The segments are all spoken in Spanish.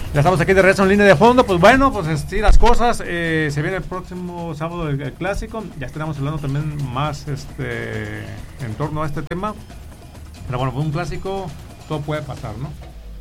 Ya estamos aquí de regreso en línea de fondo. Pues bueno, pues sí, las cosas. Se viene el próximo sábado el clásico. Ya estaremos hablando también más en torno a este tema. Pero bueno, pues un clásico, todo puede pasar, ¿no?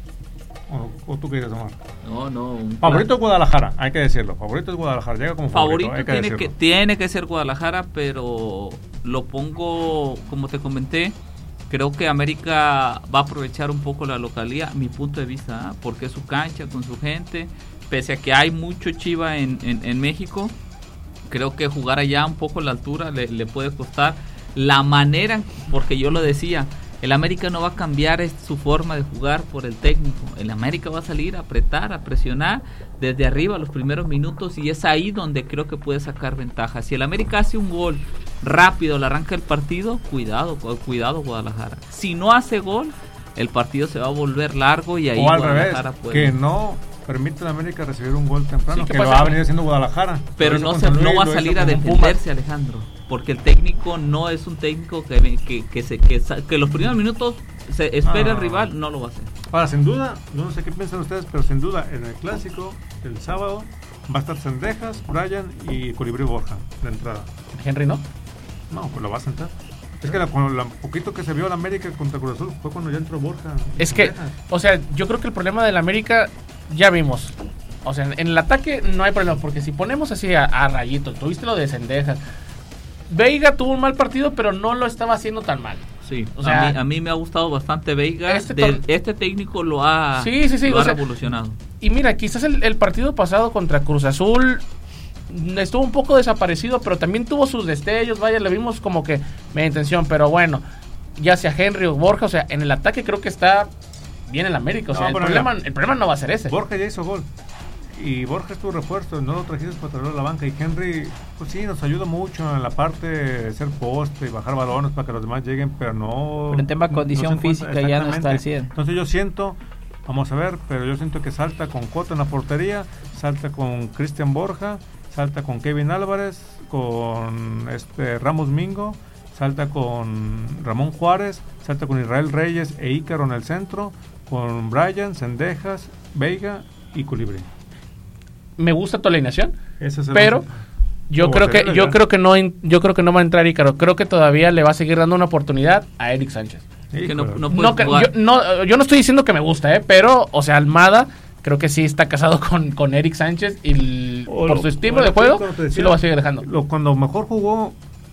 ¿O tú qué dices, Omar? No. Favorito es Guadalajara, hay que decirlo. Favorito es Guadalajara, llega como favorito. Tiene que ser Guadalajara, pero lo pongo, como te comenté, creo que América va a aprovechar un poco la localía, mi punto de vista, porque es su cancha, con su gente, pese a que hay mucho Chiva en México, creo que jugar allá un poco a la altura le puede costar. La manera, porque yo lo decía, el América no va a cambiar su forma de jugar por el técnico. El América va a salir a apretar, a presionar desde arriba los primeros minutos, y es ahí donde creo que puede sacar ventaja. Si el América hace un gol rápido al arranque del partido, cuidado Guadalajara. Si no hace gol, el partido se va a volver largo y ahí o al Guadalajara revés, puede. Que no permite a América recibir un gol temprano, Sí, que lo va a venir haciendo Guadalajara. Pero no va a salir a defenderse, Alejandro, porque el técnico no es un técnico que los primeros minutos se espera el rival, no lo va a hacer. Ahora, sin duda, yo no sé qué piensan ustedes, pero sin duda en el clásico el sábado va a estar Cendejas, Bryan y Colibrí Borja de entrada. Henry no pues lo va a sentar. Es que con lo poquito que se vio en América contra Cruz Azul fue cuando ya entró Borja. Es que, o sea, yo creo que el problema del América ya vimos. O sea, en el ataque no hay problema, porque si ponemos así a rayitos, tuviste lo de Cendejas. Veiga tuvo un mal partido, pero no lo estaba haciendo tan mal. Sí, o sea, a mí me ha gustado bastante Veiga. Este técnico lo ha revolucionado. Y mira, quizás el partido pasado contra Cruz Azul estuvo un poco desaparecido, pero también tuvo sus destellos. Vaya, le vimos como que media intención, pero bueno, ya sea Henry o Borja, o sea, en el ataque creo que está bien el América. O sea, el problema no va a ser ese. Borja ya hizo gol. Y Borja es tu refuerzo, no lo trajiste para traerlo a la banca. Y Henry, pues sí, nos ayuda mucho en la parte de ser poste y bajar balones para que los demás lleguen, pero no... Pero en tema de condición física ya no está al 100. Entonces yo siento, vamos a ver, pero yo siento que salta con Cota en la portería, salta con Cristian Borja, salta con Kevin Álvarez, con Ramos Mingo, salta con Ramón Juárez, salta con Israel Reyes e Ícaro en el centro, con Bryan, Cendejas, Veiga y Colibrí. Me gusta tu alineación, pero yo creo que no va a entrar Ícaro. Creo que todavía le va a seguir dando una oportunidad a Eric Sánchez. Sí, que yo no estoy diciendo que me gusta, pero, o sea, Almada creo que sí está casado con Eric Sánchez y por su estilo de juego sí lo va a seguir dejando. Cuando mejor jugó,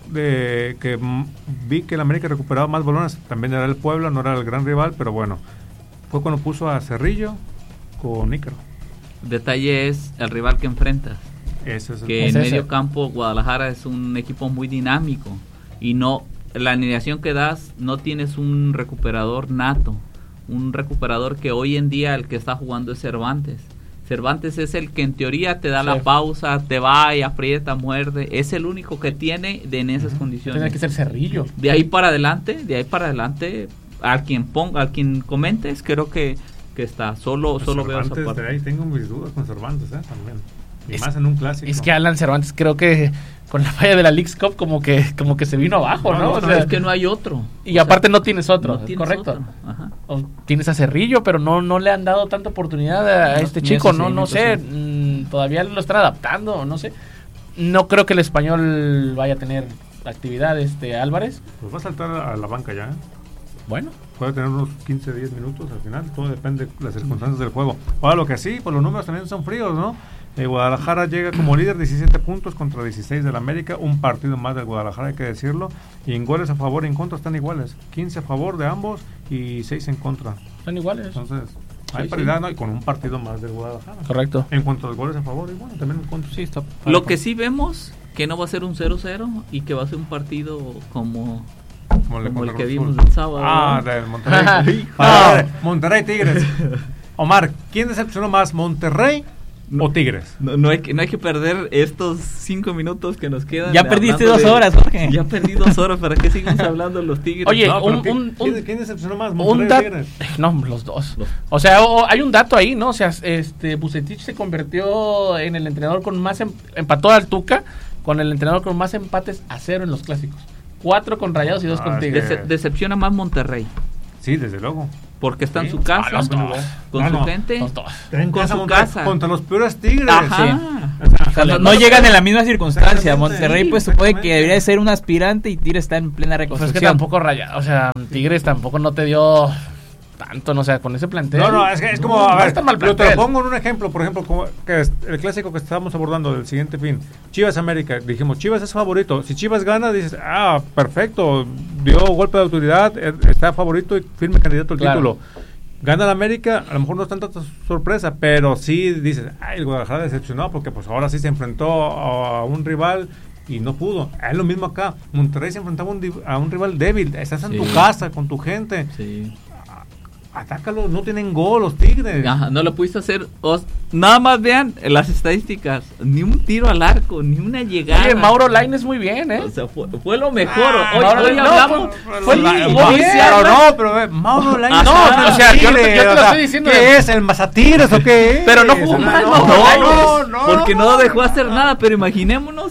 que vi que el América recuperaba más balones, también era el Puebla, no era el gran rival, pero bueno, fue cuando puso a Cerrillo con Ícaro. Detalle es el rival que enfrentas. Que en medio campo Guadalajara es un equipo muy dinámico y no, la alineación que das, no tienes un recuperador nato, un recuperador que hoy en día el que está jugando es Cervantes. Cervantes es el que en teoría te da la pausa, te va y aprieta, muerde, es el único que tiene en esas condiciones. Tiene que ser Cerrillo. De ahí para adelante, a quien comentes, creo que está, solo veo esa parte. De ahí tengo mis dudas con Cervantes, también. Y más en un clásico. Es que Alan Cervantes creo que con la falla de la Leagues Cup como que se vino abajo, ¿no? O sea, es que no hay otro. Y aparte no tienes otro, correcto. Otro. Ajá. O tienes a Cerrillo, pero no le han dado tanta oportunidad a este chico, no sé, todavía lo están adaptando, no sé. No creo que el Español vaya a tener actividad Álvarez. Pues va a saltar a la banca ya, Bueno. Puede tener unos 15, 10 minutos al final, todo depende de las circunstancias del juego. Ahora, lo que sí, pues los números también son fríos, ¿no? Guadalajara llega como líder, 17 puntos contra 16 del América, un partido más del Guadalajara, hay que decirlo, y en goles a favor y en contra están iguales, 15 a favor de ambos y 6 en contra. Están iguales. Entonces, hay paridad, ¿no? Y con un partido más del Guadalajara. Correcto. En cuanto a los goles a favor, y bueno, también en contra. Sí, está. Lo que sí vemos, que no va a ser un 0-0 y que va a ser un partido como el que vimos el sábado. Del Monterrey. Monterrey Tigres. Omar, ¿quién decepcionó más, Monterrey o Tigres? No hay que perder estos 5 minutos que nos quedan. Ya perdiste 2 horas, Jorge. Ya perdí 2 horas, ¿para qué sigamos hablando de los Tigres? Oye, ¿quién decepcionó más, Monterrey o Tigres? No, los dos. O sea, hay un dato ahí, ¿no? O sea, Vucetich se convirtió en el entrenador con más empató al Tuca con el entrenador con más empates a 0 en los clásicos. 4 con Rayados y 2 con Tigres. Decepciona más Monterrey. Sí, desde luego. Porque está en su casa, los dos. con su gente, Los dos. con su casa. Contra los peores Tigres. Ajá. O sea, no llegan en la misma circunstancia. Exactamente. Monterrey pues supone que debería de ser un aspirante y Tigres está en plena Pues es que reconstrucción. tampoco o sea, Tigres tampoco no te dio tanto, no sé, con ese plantel. No, es como, a no ver, está mal pero te plantel. lo pongo en un ejemplo, por ejemplo, como que es el clásico que estábamos abordando del siguiente fin, Chivas América, dijimos, Chivas es favorito, si Chivas gana, dices, perfecto, dio golpe de autoridad, está favorito y firme candidato al título. Gana la América, a lo mejor no es tanta sorpresa, pero sí dices, el Guadalajara decepcionó porque pues ahora sí se enfrentó a un rival y no pudo. Es lo mismo acá, Monterrey se enfrentaba a un rival débil, estás en tu casa, con tu gente. Sí. Atácalo, no tienen gol los Tigres. Ajá, no lo pudiste hacer. Nada más vean las estadísticas. Ni un tiro al arco, ni una llegada. Oye, Mauro Lainez muy bien, O sea, fue lo mejor. Hoy no, hablamos. fue pero Mauro Lainez. no, o sea, yo te lo estoy diciendo. ¿Qué es? ¿El Mazatigres o qué es? Pero no jugó mal, Porque no dejó hacer nada. Pero imaginémonos,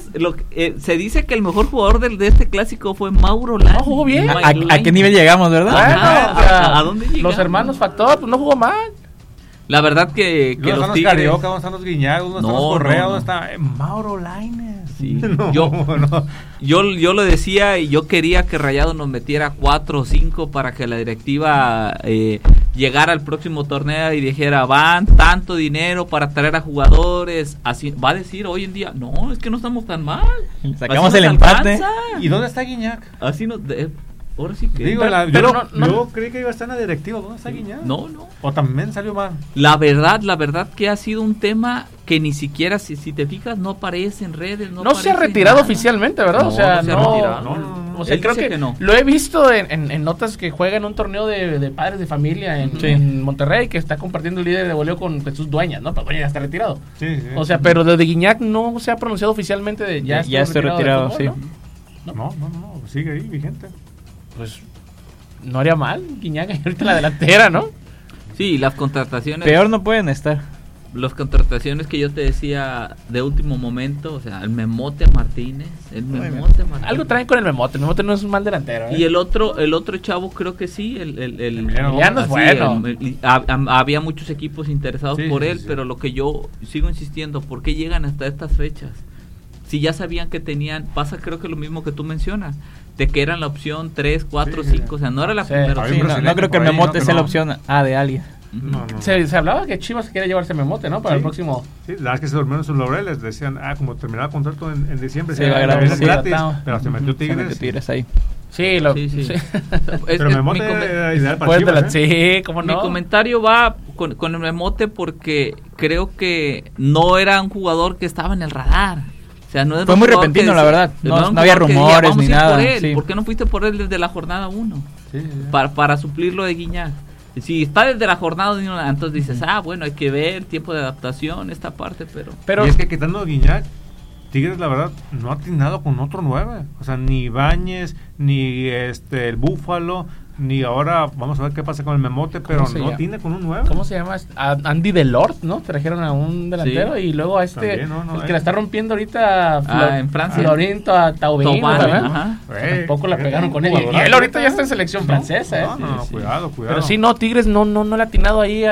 se dice que el mejor jugador de este clásico fue Mauro Lainez. No, jugó bien. ¿A qué nivel llegamos, verdad? Bueno, o sea, ¿a dónde llegamos? Los hermanos Factor, pues no jugó mal. La verdad que ¿Dónde los están los Tigres... Carioca? ¿Dónde están los Guiñac? ¿Dónde están los No, Correa? no, ¿Dónde está Mauro Lainez? Sí. No, Yo lo decía y yo quería que Rayado nos metiera 4 o 5 para que la directiva llegara al próximo torneo y dijera, van tanto dinero para traer a jugadores. Así va a decir hoy en día, no, es que no estamos tan mal. Sacamos Así el nos empate. alcanza. ¿Y dónde está Guiñac? Así no... ahora sí que... Digo, pero yo creí que iba a estar en la directiva. ¿Dónde está Guiñac? No. ¿O también salió mal? La verdad que ha sido un tema que ni siquiera, si te fijas, no aparece en redes. No se ha aparece retirado nada. oficialmente, ¿verdad? No, o sea, no se ha retirado. No. O sea, Él creo dice que, que no. lo he visto en notas que juega en un torneo de padres de familia en Monterrey, que está compartiendo el líder de voleo con Jesús Dueñas, ¿no? Pero Dueñas ya está retirado. Sí. O sea, pero de Guiñac no se ha pronunciado oficialmente de Ya estoy retirado, del sí. fútbol, No, sigue ahí, vigente. Pues no haría mal Guiñac ahorita en la delantera, ¿no? Sí, las contrataciones... Peor no pueden estar. Las contrataciones que yo te decía de último momento, o sea, el Memote Martínez. Algo traen con el Memote no es un mal delantero, ¿eh? Y el otro chavo creo que sí, Emiliano es bueno. Había muchos equipos interesados por él, sí. pero lo que yo sigo insistiendo, ¿por qué llegan hasta estas fechas? Si ya sabían que tenían, pasa creo que lo mismo que tú mencionas, de que eran la opción 3, 4, 5, o sea, no era la primera Sí, opción. no creo que el Memote sea la opción A de alguien. No. Se hablaba que Chivas quería llevarse Memote, ¿no? Para el próximo. Sí, la verdad es que se durmieron sus laureles. Decían, como terminaba el contrato en diciembre, Sí, se va era gratis, gratis, sí. pero se metió Tigres. Tigres ahí. Sí, Sí. Pero Memote era ideal para Pues Chivas, sí, cómo Mi no. comentario va con el Memote porque creo que no era un jugador que estaba en el radar. O sea, no es Fue un muy jugador repentino, que la verdad. era un No había jugador que rumores vamos ni a ir nada. por él. Sí. ¿Por qué no fuiste por él desde la jornada 1? Sí. Para suplirlo de Guiñac. Si está desde la jornada 1, entonces dices, bueno, hay que ver tiempo de adaptación, esta parte, pero Y es que quitando a Guiñac, Tigres, la verdad, no ha atinado con otro 9. O sea, ni Ibáñez, ni el Búfalo, ni ahora, vamos a ver qué pasa con el Memote, pero no tiene con un 9. ¿Cómo se llama? A Andy Delort, ¿no? Trajeron a un delantero y luego a También, el que la está rompiendo ahorita en Francia. Florinto Taubín, Ajá. Tampoco la pegaron con él. Y jugador. él ahorita ya está en selección francesa, ¿eh? No, Sí. cuidado. Pero sí, no, Tigres no le ha atinado ahí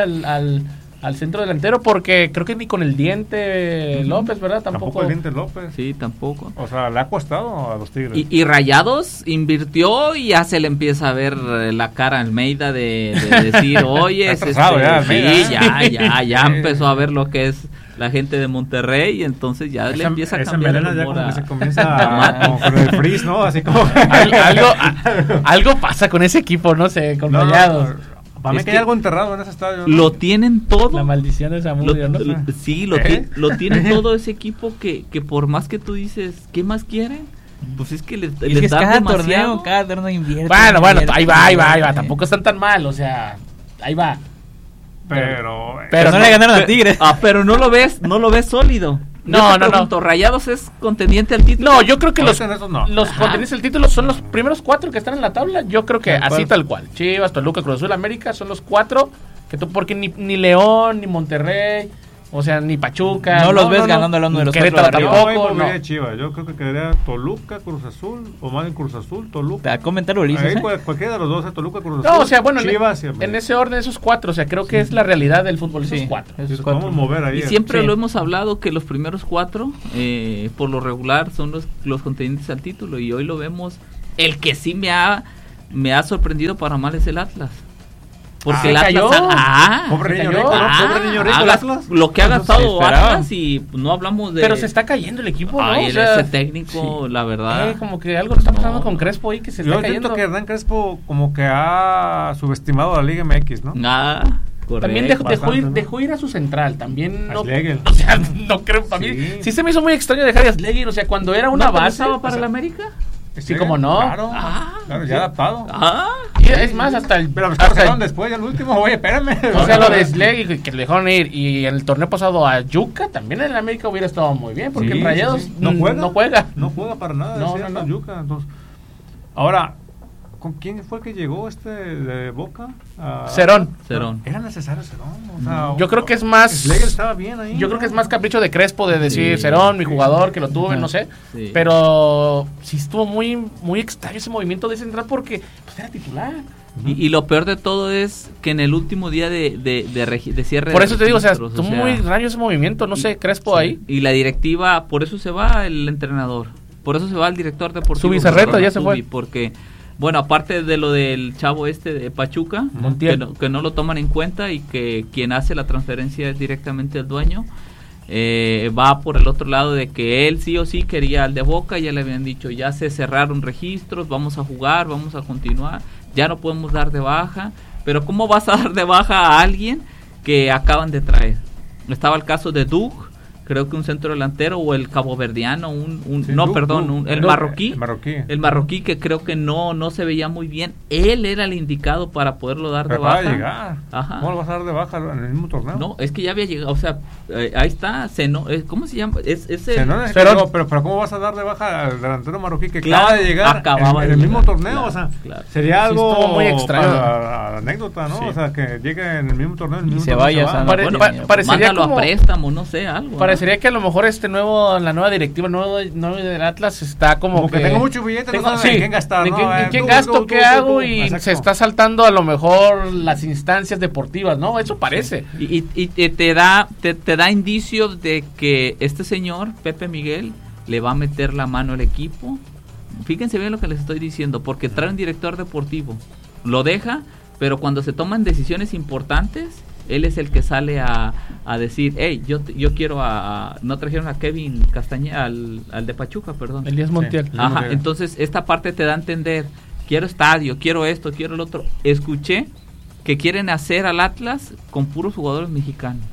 al centro delantero porque creo que ni con el Diente López, ¿verdad? Tampoco el Diente López. sí, tampoco. O sea, le ha costado a los Tigres. Y Rayados invirtió y ya se le empieza a ver la cara a Almeida de decir, oye, Está atrasado ya, Almeida, sí, ya empezó a ver lo que es la gente de Monterrey y entonces ya le empieza a esa cambiar el melena ya humor como a- que se comienza como con el frizz, ¿no? Así como algo pasa con ese equipo, no sé, con Rayados. Para mí Es que que hay algo enterrado en ese estadio, ¿no? Lo tienen todo. La maldición de Zamudio, ¿no? Sí, ¿Eh? lo tiene todo ese equipo que por más que tú dices, ¿qué más quieren? Pues es que les Es que es dan cada demasiado. torneo invierte. Bueno, invierte, ahí va. invierte. Tampoco están tan mal, o sea, ahí va. Pero Pero no le ganaron a Pe- Tigres. pero no lo ves sólido. No. Rayados es contendiente al título. No, yo creo que los ahorita en esos no. contendientes del título son los primeros 4 que están en la tabla. Yo creo que Tal cual. así tal cual. Chivas, Toluca, Cruz Azul, América son los 4 que porque ni León, ni Monterrey, O sea, ni Pachuca. No los ves ganando el uno de los Querétaro cuatro de Yo arriba. ahí tampoco. movería No. Chivas. Yo creo que quedaría Toluca, Cruz Azul, o más bien Cruz Azul, Toluca. A comentar Ulises, Ahí ¿eh? cualquiera de los dos, Toluca, Cruz Azul. No, o sea, bueno, Chivas, en ese orden esos 4, o sea, creo que es la realidad del fútbol, esos Sí. 4. Esos Sí, cuatro. podemos mover ahí. Y siempre Sí. lo hemos hablado que los primeros 4, por lo regular, son los contendientes al título. Y hoy lo vemos. El que sí me ha sorprendido para mal es el Atlas. Porque el se Atlas. cayó. Pobre se niño cayó. rico, ¿no? Pobre niño rico, el hagas Atlas. lo que ha Se gastado esperaba. Atlas y no hablamos de. Pero se está cayendo el equipo, ¿no? Ay, O sea, ese técnico, la verdad. como que algo está pasando No. con Crespo ahí que se Yo está siento cayendo. que Hernán Crespo como que ha subestimado a la Liga MX, ¿no? Nada. También correcto. bastante, ¿no? dejó ir a su central, también A no, Schlegel. o sea, no creo, a mí Sí. sí se me hizo muy extraño dejar a Schlegel, o sea, cuando era una ¿No te base, gustaba para o sea, el América? Sí, cómo no. Claro, Ah. claro, ya adaptado. y es más, hasta el, Pero pues hasta pasaron el- después, ya el último, oye, espérame. o sea, lo de Schlegel, que le dejaron ir, y en el torneo pasado a Yuca, también en el América hubiera estado muy bien, porque Sí, en Rayados sí, sí. No juega. No juega. para nada, No, es cierto, no. Yuca. Entonces, ahora, ¿con quién fue que llegó de Boca? Cerón. Cerón. Era necesario Cerón. O sea, Yo creo que es más. Schlegel estaba bien ahí. Yo creo que es más capricho de Crespo de decir, Sí, Cerón, mi sí. jugador, que lo tuve, Ajá. no sé. Sí. Pero sí estuvo muy, muy extraño ese movimiento de central porque pues, era titular. Y lo peor de todo es que en el último día de cierre. Por de eso te digo, o sea, registros, estuvo muy raro ese movimiento, no sé, Crespo ahí. Y la directiva, por eso se va el entrenador. Por eso se va el director deportivo. Zubizarreta ya se fue. Porque, bueno, aparte de lo del chavo de Pachuca, Montiel. que no lo toman en cuenta y que quien hace la transferencia es directamente el dueño, va por el otro lado de que él sí o sí quería al de Boca, ya le habían dicho, ya se cerraron registros, vamos a jugar, vamos a continuar, ya no podemos dar de baja, pero ¿cómo vas a dar de baja a alguien que acaban de traer? Estaba el caso de Doug, creo que un centro delantero, o el caboverdiano, Sí, no, Duke, perdón, Duke. el Duke, marroquí. el marroquí. El marroquí que creo que no se veía muy bien. Él era el indicado para poderlo dar Pero de va baja. a llegar. Ajá. ¿Cómo lo vas a dar de baja en el mismo torneo? No, es que ya había llegado, o sea, ahí está, ¿cómo se llama? Es el- Cerón es que Cerón. llegó, pero ¿cómo vas a dar de baja al delantero marroquí que Claro, acaba de llegar acababa en de el mismo llegar, torneo? claro, O sea, claro. sería Sí, algo estuvo muy extraño. para anécdota, ¿no? Sí. O sea, que llegue en el mismo torneo, en el Y mismo se torneo vaya, va. Sandra. Pare- Bueno, pa- parecería Mándalo como- a préstamo, no sé, algo. ¿no? Parecería que a lo mejor la nueva directiva, el nuevo del Atlas está como, Como que tengo mucho billete, no saben en quién gastar, ¿En ¿no? quién, A ver, en quién tú, gasto? tú, ¿Qué tú, hago? tú. Y Exacto. se está saltando a lo mejor las instancias deportivas, ¿no? Eso parece. Y te da indicios de que este señor, Pepe Miguel, le va a meter la mano al equipo. Fíjense bien lo que les estoy diciendo, porque trae un director deportivo, lo deja, pero cuando se toman decisiones importantes, él es el que sale a decir, hey, yo quiero no trajeron a Kevin Castañeda, al de Pachuca, perdón. Elías Montiel. Sí. Ajá, Montiel. entonces esta parte te da a entender, quiero estadio, quiero esto, quiero el otro. Escuché que quieren hacer al Atlas con puros jugadores mexicanos.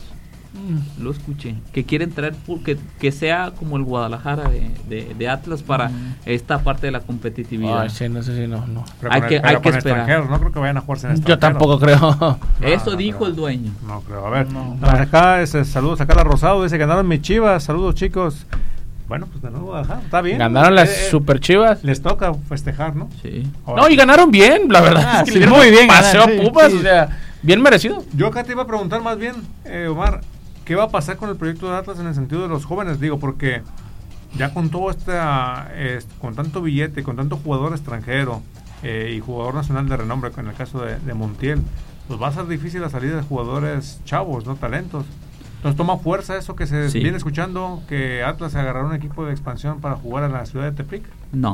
Lo escuché, que quieren traer que sea como el Guadalajara de Atlas para esta parte de la competitividad. Ay, sí, no sé si no. Pero hay con- que- pero hay con que esperar. extranjeros, no creo que vayan a jugarse en Yo extranjeros. tampoco creo. No, Eso no dijo creo. el dueño. No creo, a ver. No. Pues acá, saludos a Carla Rosado, dice, ganaron mis Chivas, saludos chicos. Bueno, pues de nuevo, ajá, está bien. Ganaron las Eh, super Chivas. Les toca festejar, ¿no? Sí. Ahora, No, y ganaron bien, la verdad. Ah, es que sí, le dieron muy un bien paseo ganaron, a sí, Pumas, sí. o sea, bien merecido. Yo acá te iba a preguntar más bien, Omar, ¿qué va a pasar con el proyecto de Atlas en el sentido de los jóvenes? Digo, porque ya con todo con tanto billete, con tanto jugador extranjero y jugador nacional de renombre, en el caso de Montiel, pues va a ser difícil la salida de jugadores chavos, ¿no? Talentos. Entonces toma fuerza eso que se Sí. viene escuchando, que Atlas agarrará un equipo de expansión para jugar en la ciudad de Tepic. No,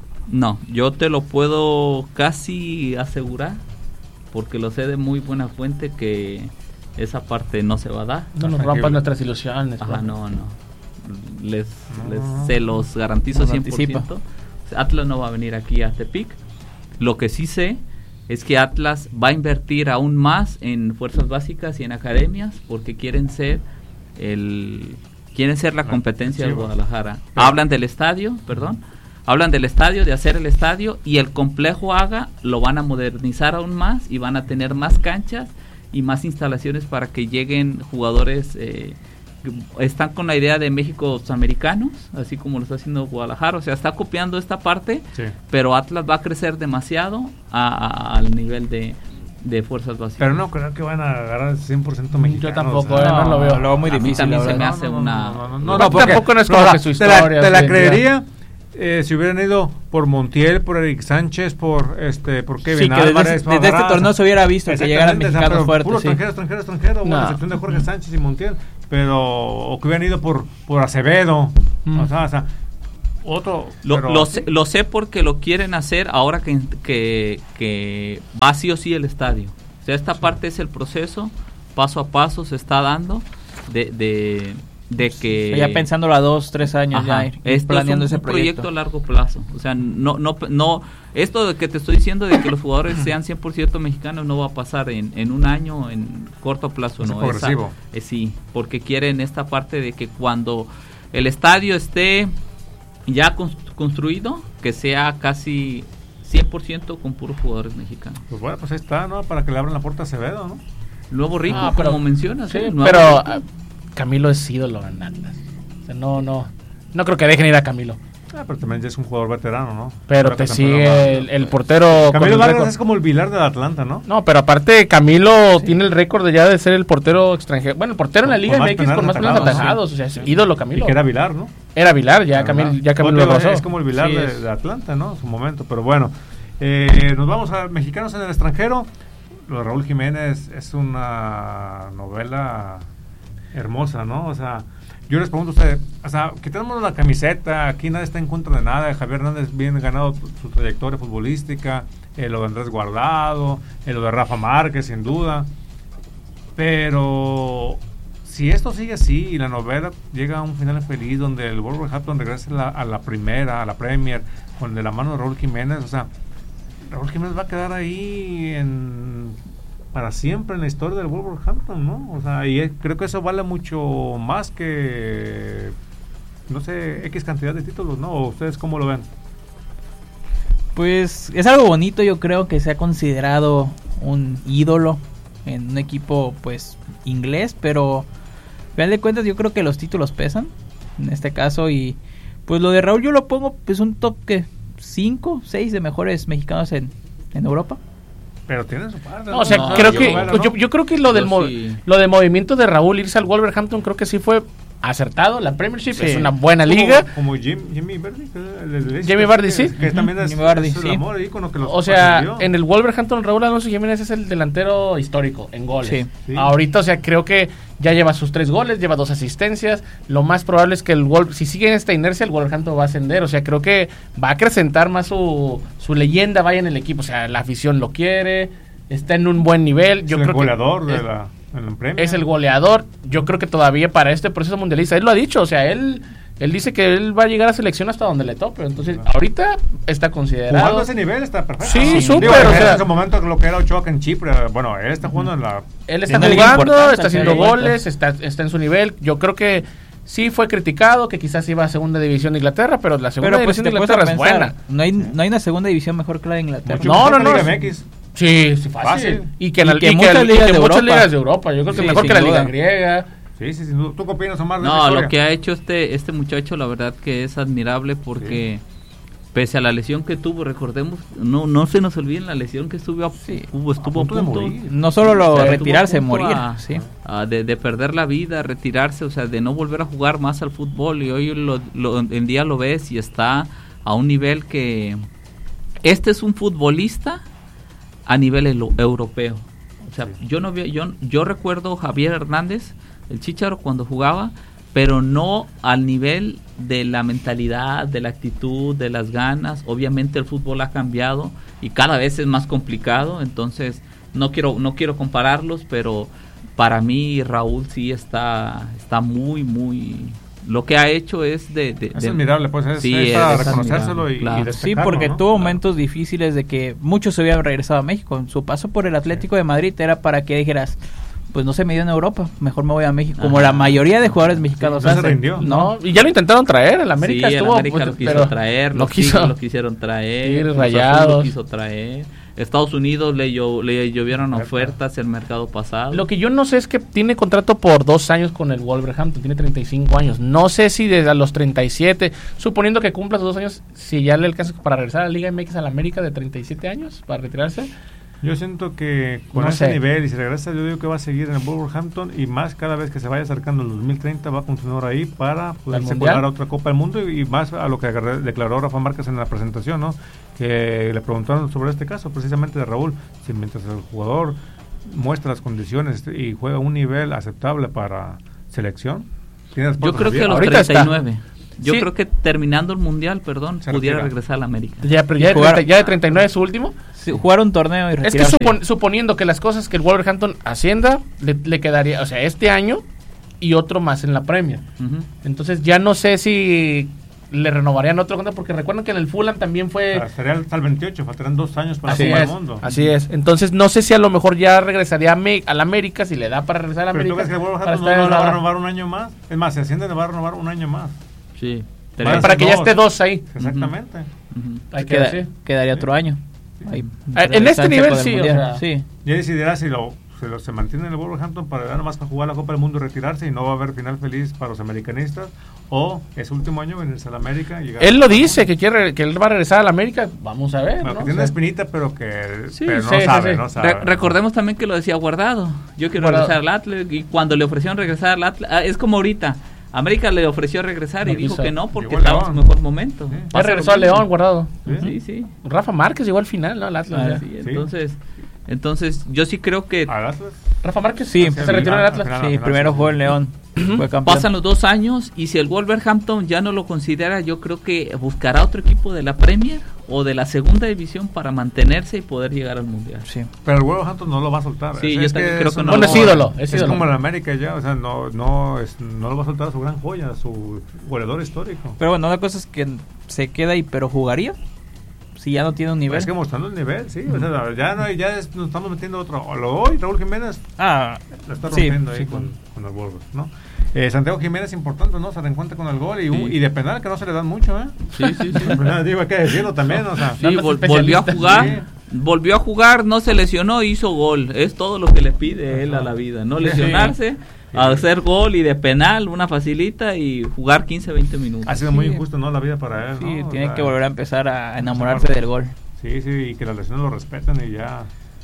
yo te lo puedo casi asegurar, porque lo sé de muy buena fuente que esa parte no se va a dar. No nos Tranquilo. rompan nuestras ilusiones. Ajá, ¿no? no. Les No. se los garantizo Nos 100%. anticipa. Atlas no va a venir aquí a Tepic. Lo que sí sé es que Atlas va a invertir aún más en fuerzas básicas y en academias porque quieren ser la competencia de Chivas. Guadalajara. Pero- Hablan del estadio, hablan del estadio, de hacer el estadio, y el complejo lo van a modernizar aún más y van a tener más canchas y más instalaciones para que lleguen jugadores. Están con la idea de México americanos, así como lo está haciendo Guadalajara, o sea, está copiando esta parte, Sí. pero Atlas va a crecer demasiado al nivel de fuerzas básicas. Pero no creo que van a agarrar 100% mexicanos. Yo tampoco, o sea, no lo veo. Lo veo muy A mí difícil. también la se me verdad. hace una... porque tampoco no es como que su te la historia, sí, creería si hubieran ido por Montiel, por Eric Sánchez, por Kevin Sí, que Álvarez. desde este torneo se hubiera visto que llegaran mexicanos pero fuertes. puro Sí. extranjero, bueno, No. a excepción de Jorge Sánchez y Montiel, pero o que hubieran ido por Acevedo, o sea, otro. Lo sé porque lo quieren hacer ahora que va sí o sí el estadio. O sea, esta parte es el proceso, paso a paso se está dando de que... Ya pensándolo a 2-3 años, Ajá, ya ir esto planeando es un ese proyecto a largo plazo. O sea, no esto de que te estoy diciendo de que los jugadores sean 100% mexicanos no va a pasar en un año, en corto plazo. Es no progresivo. Sí, porque quieren esta parte de que cuando el estadio esté ya construido, que sea casi 100% con puros jugadores mexicanos. Pues bueno, pues ahí está, ¿no? Para que le abran la puerta a Acevedo, ¿no? Nuevo rico, pero- como mencionas. Sí, Nuevo pero Rico. Camilo es ídolo en Atlas. O sea, no creo que dejen ir a Camilo. Pero también ya es un jugador veterano, ¿no? Pero Creo te que sigue temporada- el portero. con Camilo el Vargas récord. es como el Vilar del Atlanta, ¿no? No, pero aparte Camilo tiene el récord de ya de ser el portero extranjero. Bueno, el portero en la Con Liga más MX penales con más penales atajados, atajados. O sea, es ídolo Y Camilo. que era Vilar, ¿no? Era Vilar, ya Era Camilo, Vilar. ya Camilo Bueno, lo pasó. es como el Vilar Sí, de Atlanta, ¿no? En su momento, pero bueno. Nos vamos a Mexicanos en el extranjero. Lo de Raúl Jiménez es una novela hermosa, ¿no? O sea, yo les pregunto a ustedes, o sea, quitémonos la camiseta, aquí nadie está en contra de nada. Javier Hernández bien ganado su trayectoria futbolística, lo de Andrés Guardado, lo de Rafa Márquez, sin duda. Pero si esto sigue así y la novela llega a un final feliz donde el Wolverhampton regrese a la primera, a la Premier, con de la mano de Raúl Jiménez, o sea, Raúl Jiménez va a quedar ahí para siempre en la historia del Wolverhampton, ¿no? O sea, y creo que eso vale mucho más que, no sé, X cantidad de títulos, ¿no? ¿O ustedes cómo lo ven? Pues es algo bonito, yo creo que se ha considerado un ídolo en un equipo pues inglés, pero al final de cuentas yo creo que los títulos pesan en este caso y pues lo de Raúl yo lo pongo pues un top que 5, 6 de mejores mexicanos en Europa. Pero tiene su parte. No, o sea, No, creo yo- que bueno, yo creo que lo del sí. lo de movimiento de Raúl irse al Wolverhampton creo que sí fue acertado. La Premiership Sí. es una buena liga. Como Jimmy Vardy. Jamie Vardy, sí. Que también es, Jamie Vardy, es el sí. amor ahí con lo que los O sea, ascendió. en el Wolverhampton Raúl Alonso Jiménez es el delantero histórico en goles. Sí. Sí. Ahorita, o sea, creo que ya lleva sus 3 goles, lleva 2 asistencias. Lo más probable es que si sigue en esta inercia, el Wolverhampton va a ascender. O sea, creo que va a acrecentar más su leyenda vaya en el equipo. O sea, la afición lo quiere, está en un buen nivel. Yo es el creo goleador que de la Premier. es el goleador. Yo creo que todavía para este proceso mundialista, él lo ha dicho, o sea, él dice que él va a llegar a selección hasta donde le tope. Entonces, ahorita está considerado. Jugando a ese nivel está perfecto. Sí, ¿no? súper, Digo, o en sea- ese momento lo que era Ochoa en Chipre, bueno, él está jugando en la... Él está En una liga jugando, importante, está al haciendo final de goles, cuentas. está en su nivel. Yo creo que sí fue criticado, que quizás iba a segunda división de Inglaterra, pero la segunda Pero pues división si de te puedes Inglaterra es pensar, buena. no hay una segunda división mejor que la de Inglaterra. Mucho No, mejor no, que no. Liga MX. Sí, sí, fácil. Fácil. Y que, Y que muchas ligas de muchas Europa. ligas de Europa. Yo creo que Sí, mejor que sin la liga duda. griega. Sí, sin duda. ¿Tú qué opinas, Omar? de esta No, historia? lo que ha hecho este muchacho, la verdad que es admirable porque pese a la lesión que tuvo, recordemos, no se nos olviden la lesión que estuvo a punto de punto morir. No solo lo Estuvo retirarse, a punto morir. a- Sí. de perder la vida, retirarse, o sea, de no volver a jugar más al fútbol y hoy en día lo ves y está a un nivel que este es un futbolista a nivel europeo. O sea, yo recuerdo Javier Hernández, el Chícharo cuando jugaba, pero no al nivel de la mentalidad, de la actitud, de las ganas. Obviamente el fútbol ha cambiado y cada vez es más complicado, entonces no quiero compararlos, pero para mí Raúl sí está muy lo que ha hecho es Es admirable, pues, es Sí, para es reconocérselo admirable, y claro. Sí, destacarlo, porque ¿no? tuvo momentos difíciles de que muchos se habían regresado a México. En su paso por el Atlético de Madrid era para que dijeras, pues no se me dio en Europa, mejor me voy a México, como Ajá. la mayoría de jugadores mexicanos Sí, no se hacen. rindió. No, y ya lo intentaron traer. El América sí, estuvo. el América lo quiso pero traer, lo los quiso. Tigres lo quisieron traer, Tigres, Cruz Azul Rayados. lo quiso traer, Estados Unidos le llovieron ofertas el mercado pasado. Lo que yo no sé es que tiene contrato por 2 años con el Wolverhampton, tiene 35 años. No sé si desde a los 37, suponiendo que cumpla sus 2 años, si ya le alcanza para regresar a la Liga MX a la América de 37 años, para retirarse. Yo siento que con No ese sé. nivel, y si regresa, yo digo que va a seguir en el Wolverhampton, y más cada vez que se vaya acercando el 2030 va a continuar ahí para poderse Mundial? colar a otra Copa del Mundo, y más a lo que declaró Rafa Márquez en la presentación, ¿no? Que le preguntaron sobre este caso precisamente de Raúl, si mientras el jugador muestra las condiciones y juega a un nivel aceptable para selección, tiene las Yo puertas creo que a los abiertas. Ahorita 39. Yo Sí. creo que terminando el mundial, Se pudiera retira. regresar a la América. Pero Y ya, jugar- ya de 39 es su último. Sí, jugar un torneo y Es que retirarse. suponiendo que las cosas que el Wolverhampton hacienda, le quedaría, o sea, este año y otro más en la Premier. Ujú. Entonces ya no sé si le renovarían otro contrato, porque recuerden que en el Fulham también fue... Estaría hasta el 28, faltarían 2 años para la Así Copa es, del Mundo. así es. Entonces no sé si a lo mejor ya regresaría a la América, si le da para regresar a la Pero tú América. ves que el para Wolverhampton estar no en le va a la- renovar un año más. Es más, si asciende le va a renovar un año más. Sí. Vale. para que ya Dos. esté 2 ahí. Exactamente. Ujú. Hay que decir. Quedaría otro año. Ahí, En este nivel por el sí, o Mundial. sea. Sí. Ya decidirá si se mantiene en el Wolverhampton para dar nomás para jugar la Copa del Mundo y retirarse, y no va a haber final feliz para los americanistas, o ese último año venirse a la América y llegar. Él lo dice, que que él va a regresar a la América. Vamos a ver. Bueno, ¿no? que O tiene sea, una espinita, pero que Sí, pero sí, no sí, sabe, sí. no sabe. Recordemos también que lo decía Guardado. Yo quiero Guardado. regresar al Atlas, y cuando le ofrecieron regresar al Atlas, es como ahorita. América le ofreció regresar No y dijo quiso. que no porque Llegó estaba en su León. mejor momento. Sí. ya Pasa regresó lo a León, mismo. Guardado. Sí, sí. Rafa Márquez llegó al final, ¿no? Al Atlas. Ah, ya. sí, Sí. Entonces yo sí creo que ¿Al Atlas? Rafa Márquez Sí, se retiró del al Atlas. final. Sí, final, primero sí. jugó en León. Fue campeón. pasan los 2 años y si el Wolverhampton ya no lo considera, yo creo que buscará otro equipo de la Premier o de la segunda división para mantenerse y poder llegar al Mundial. Sí. Pero el Wolverhampton no lo va a soltar. Sí, yo también creo que no Bueno, es ídolo, es ídolo. como el América ya, o sea, no lo va a soltar a su gran joya, a su goleador histórico. Pero bueno, una cosa es que se queda ahí, pero jugaría. Si ya no tiene un nivel. Es que mostrando el nivel, sí, o sea, nos estamos metiendo otro. Hoy Raúl Jiménez Ah, la está sí, rompiendo ahí sí, con el Wolves, ¿no? Santiago Jiménez importante, ¿no? Se reencuentra con el gol y de penal que no se le dan mucho, ¿eh? Sí, sí, sí. De penal, digo, hay que decirlo también, o sea. Sí, Nada más volvió a especialista. jugar. Volvió a jugar, no se lesionó, hizo gol. Es todo lo que le pide él a la vida. No lesionarse, hacer gol y de penal, una facilita y jugar 15, 20 minutos. Ha sido muy injusto, ¿no? La vida para él, sí, ¿no? O tiene sea, que volver a empezar a enamorarse del gol. Sí, sí, y que las lesiones lo respeten y ya.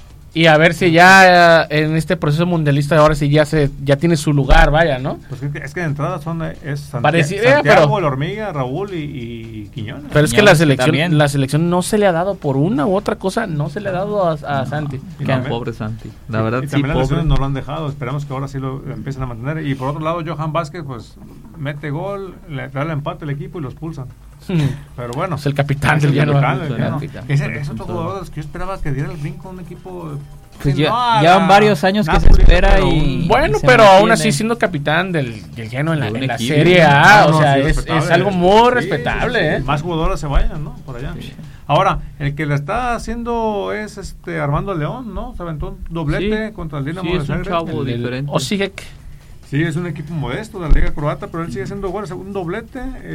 Y a ver si ya en este proceso mundialista ahora sí ya tiene su lugar, vaya, ¿no? Pues es que de entrada es Parecía, Santiago, pero- el Hormiga, Raúl y Quiñones. Pero es que Quiñones, también. la selección no se le ha dado por una u otra cosa, no se le ha dado a Santi. Y Qué también- pobre Santi. La verdad, y sí, también las pobre. lesiones no lo han dejado. Esperamos que ahora sí lo empiecen a mantener. Y por otro lado, Johan Vázquez, pues mete gol, le da el empate al equipo y los pulsan. Pero bueno, Es el capitán es del el Genoa. capitán del El Genoa. capitán. Es otro jugador de los que yo esperaba que diera el brinco a un equipo. Pues sí, ya- no a llevan la varios años que se Napoli, espera pero y- Bueno, se pero aún mantiene. así siendo capitán del Genoa De en un la equipo. Serie A, No, o sea, sí, es respetable. algo muy Sí, respetable, sí, sí. ¿eh? Más jugadores se vayan, ¿no? Por allá. Ahora, el que le está haciendo es Armando León, ¿no? Se aventó un doblete Sí. contra el Dinamo Sí, de es un Zagreb. chavo El diferente. Osijek. Sí, es un equipo modesto de la Liga Croata, pero él sigue haciendo goles. Un doblete,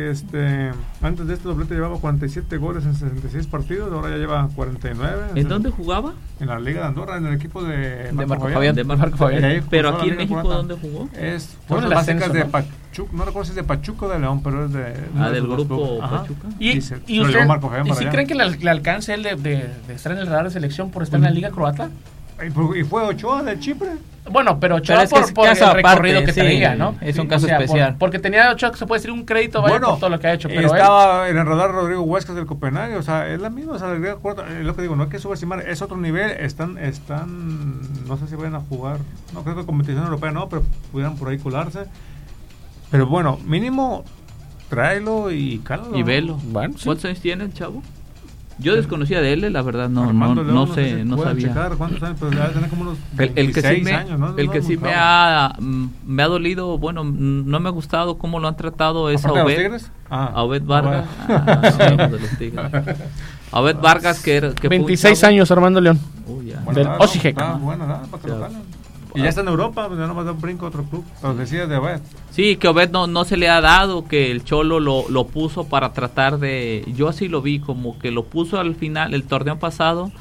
antes de este doblete llevaba 47 goles en 66 partidos, ahora ya lleva 49. ¿En dónde jugaba? En la Liga de Andorra, en el equipo de Marco Fabián. De Marco Fabián. Fabián. Ahí Pero jugó aquí la en Liga México, Croata. ¿dónde jugó? Es Bueno, fuerzas el básicas ascenso, de ¿no? Pachuca, no recuerdo si es de Pachuca o de León, pero es de... uno de Del esos dos grupo clubes. Ajá. Pachuca. ¿Y, se y lo usted, llevó Marco Fabián ¿y para si allá. creen que le alcance él de estar en el radar de selección por estar en la Liga Croata? Y fue Ochoa de Chipre. Bueno, pero Ochoa Pero es que es por el caso recorrido aparte, que sí, traía, ¿no? es un Sí, caso especial. porque tenía Ochoa, que se puede decir un crédito vaya por todo lo que ha hecho. Pero él, estaba en el radar Rodrigo Huescas del Copenhague, o sea, es la misma, o sea, la Liga Croata, es lo que digo, no hay que subestimar, es otro nivel, están, no sé si vayan a jugar, no creo que competición europea no, pero pudieran por ahí colarse. Pero bueno, mínimo tráelo y cálalo. Y velo. Bueno, sí. ¿Cuántos años tiene el chavo? Yo desconocía de él, la verdad, Armando León, no sé sé, si no pueden sabía. checar cuántos años, pero debe tener como unos El que sí 26 me, años, ¿no? el No que es sí muy me joven. me ha dolido, bueno, no me ha gustado cómo lo han tratado es a ¿Aparte de los Obed, Tigres? a Obed Vargas. bueno. Sí, de los Tigres. A Obed Vargas, que fue un 26 chavo- años Armando León. Uy, ya. Del edad, Osijek. Está buena edad para que lo Ya. calen. Y ya está en Europa, pues ya nomás da un brinco a otro club. Los decías de Obed. Sí, que Obed no se le ha dado, que el Cholo lo puso para tratar de... Yo así lo vi, como que lo puso al final, el torneo pasado,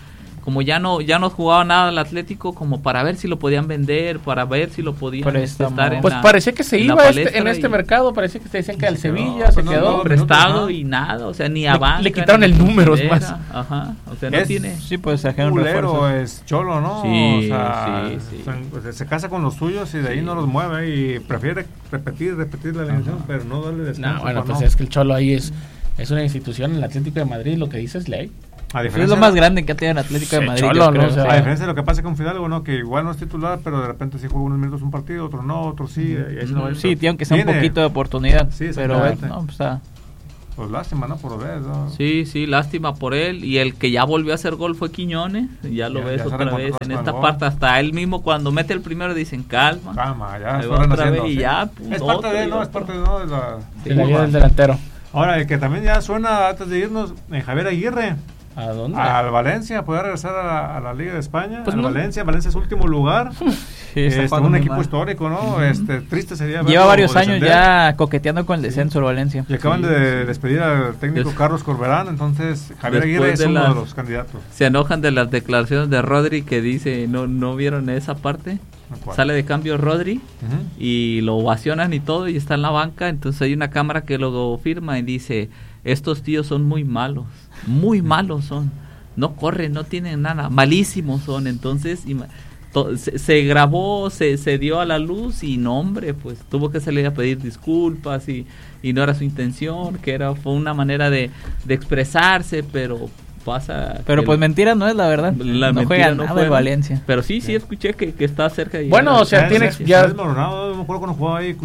como ya no jugaba nada el Atlético, como para ver si lo podían vender, para ver si lo podían estar en pues parecía que se iba en este y... mercado, parecía que te decían que al Sevilla se quedó prestado y nada, o sea, ni a banca. Le quitaron el número, más. Ajá, o sea, no tiene. Sí, pues un culero, es cholo, ¿no? Sí, o sea, sí. Pues, se casa con los suyos y de ahí no los mueve y prefiere repetir la alineación, pero no darle descanso. No, bueno, pues es que el cholo ahí es una institución, el Atlético de Madrid, lo que dice es ley. Es lo más grande que ha tenido el Atlético de Madrid. Cholo, ¿no? O sea, a diferencia de lo que pasa con Fidalgo, ¿no? Que igual no es titular, pero de repente sí juega unos minutos un partido, otro no, otro sí. Y ahí sí, tiene que ser un poquito de oportunidad. Sí, pero no, pues lástima, ¿no? Por ver, ¿no? Sí, lástima por él. Y el que ya volvió a hacer gol fue Quiñones. Ya lo ves otra vez en esta parte. Hasta él mismo cuando mete el primero dicen calma, ya. Otra vez y ya. Es parte de la vida del delantero. Ahora, el que también ya suena antes de irnos, Javier Aguirre. ¿A dónde? Al Valencia, puede regresar a la Liga de España. Pues Valencia es su último lugar. Un equipo histórico, ¿no? Triste sería verlo. Lleva varios años ya coqueteando con el descenso el Valencia. Y acaban de despedir al técnico Carlos Corberán, entonces Javier Aguirre es uno de los candidatos. Se enojan de las declaraciones de Rodri que dice, ¿no vieron esa parte? Sale de cambio Rodri y lo ovacionan y todo y está en la banca, entonces hay una cámara que lo firma y dice, estos tíos son muy malos son, no corren, no tienen nada, malísimos son, entonces se grabó, se dio a la luz y no, hombre, pues tuvo que salir a pedir disculpas y no era su intención, fue una manera de expresarse, pero pasa. Pero pues mentira no es la verdad. No juega nada el Valencia. Pero sí escuché que está cerca de... Bueno, o sea, tiene ya... No me acuerdo cuando jugaba ahí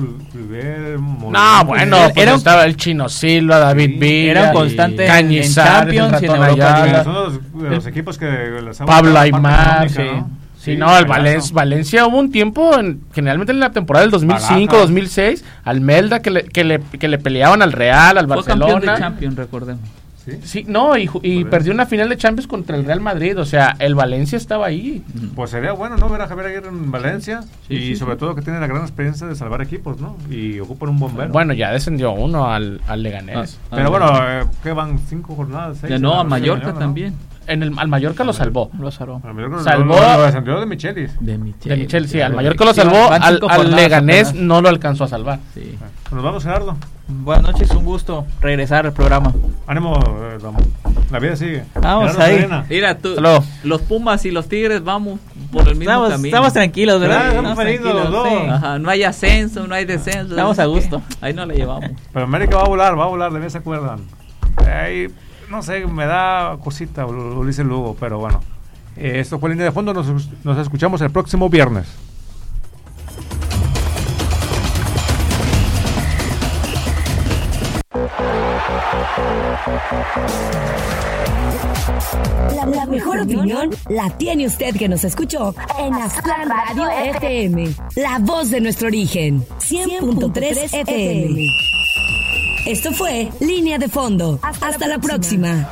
No, bueno, pues estaba el Chino Silva, David Villa. Era un constante en Champions y en Europa. Son los equipos que... Pablo Aymar, sí, no, el Valencia hubo un tiempo, generalmente en la temporada del 2005-2006, al Melda que le peleaban al Real, al Barcelona. Fue campeón de Champions, recordemos. Sí, no, y perdió una final de Champions contra el Real Madrid, o sea, el Valencia estaba ahí. Pues sería bueno, ¿no? Ver a Javier Aguirre en Valencia sobre todo que tiene la gran experiencia de salvar equipos, ¿no? Y ocupan un bombero. Bueno, ya descendió uno al Leganés. Pero bueno, ¿qué van? 5 jornadas? 6. No, a Mallorca también. Al Mallorca lo salvó. Lo salvó. Lo descendió de Michelis. De Michelis, sí. Al Mallorca lo salvó. Al Leganés no lo alcanzó a salvar. Sí. Nos vamos, Gerardo. Buenas noches, un gusto regresar al programa. Ánimo, la vida sigue. Vamos ahí. Mira, los Pumas y los Tigres vamos por el mismo camino. Estamos tranquilos, ¿verdad? Estamos tranquilos los dos. Ajá, no hay ascenso, no hay descenso. Estamos a gusto. Ahí no la llevamos. Pero América va a volar, de vez se acuerdan. Ahí, no sé, me da cosita Ulises Lugo, pero bueno. Esto fue Línea de Fondo, nos escuchamos el próximo viernes. La mejor opinión la tiene usted que nos escuchó en Aztlán Radio FM, la voz de nuestro origen, 100.3 FM. Esto fue Línea de Fondo. Hasta la próxima.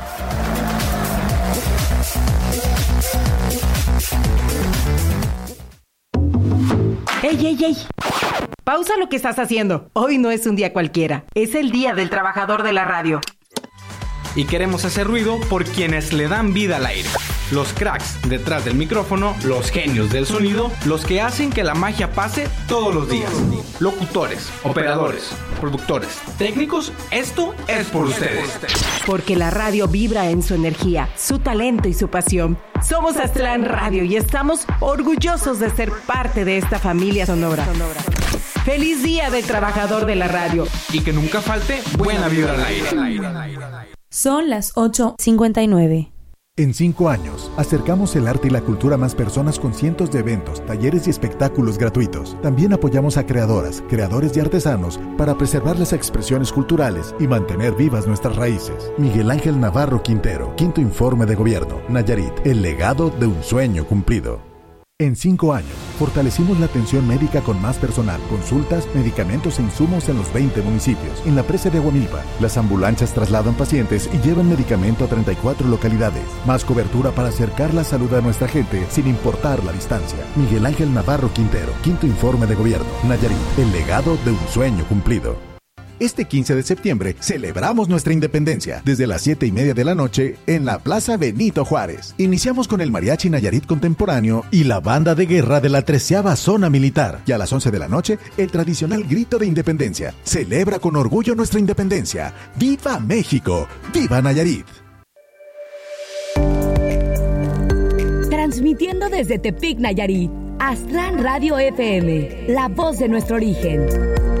¡Ey! Pausa lo que estás haciendo. Hoy no es un día cualquiera. Es el Día del Trabajador de la Radio. Y queremos hacer ruido por quienes le dan vida al aire. Los cracks detrás del micrófono, los genios del sonido, los que hacen que la magia pase todos los días. Locutores, operadores, productores, técnicos, esto es por ustedes. Porque la radio vibra en su energía, su talento y su pasión. Somos Aztlán Radio y estamos orgullosos de ser parte de esta familia sonora. ¡Feliz Día del Trabajador de la Radio! Y que nunca falte buena vibra al aire. Son las 8:59. En 5 años, acercamos el arte y la cultura a más personas con cientos de eventos, talleres y espectáculos gratuitos. También apoyamos a creadoras, creadores y artesanos para preservar las expresiones culturales y mantener vivas nuestras raíces. Miguel Ángel Navarro Quintero, 5º Informe de Gobierno, Nayarit, el legado de un sueño cumplido. En 5 años, fortalecimos la atención médica con más personal, consultas, medicamentos e insumos en los 20 municipios. En la presa de Aguamilpa, las ambulancias trasladan pacientes y llevan medicamento a 34 localidades. Más cobertura para acercar la salud a nuestra gente sin importar la distancia. Miguel Ángel Navarro Quintero, 5º Informe de Gobierno, Nayarit, el legado de un sueño cumplido. Este 15 de septiembre celebramos nuestra independencia desde las 7:30 de la noche en la Plaza Benito Juárez. Iniciamos con el Mariachi Nayarit Contemporáneo y la banda de guerra de la 13ª Zona Militar. Y a las 11 de la noche, el tradicional grito de independencia. Celebra con orgullo nuestra independencia. ¡Viva México! ¡Viva Nayarit! Transmitiendo desde Tepic, Nayarit, Aztlán Radio FM, la voz de nuestro origen.